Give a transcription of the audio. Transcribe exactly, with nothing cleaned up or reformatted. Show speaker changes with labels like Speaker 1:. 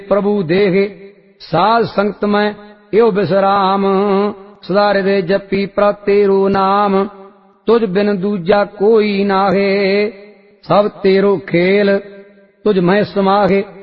Speaker 1: प्रभु देहे साध संगत में यो विश्राम सदा हृदय जपी प्रभ तेरो नाम तुझ बिन दूजा कोई नाहे सब तेरो खेल तुझ में समाहे